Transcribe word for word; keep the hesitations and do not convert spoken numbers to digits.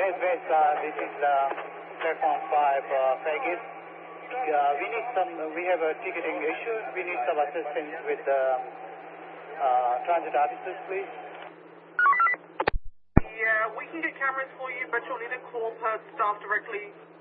West, uh, this is uh, platform five, uh, Vegas. Uh, we need some, we have a ticketing issue. We need some assistance with uh, uh, transit officers, please. Yeah, we can get cameras for you, but you'll need to call per staff directly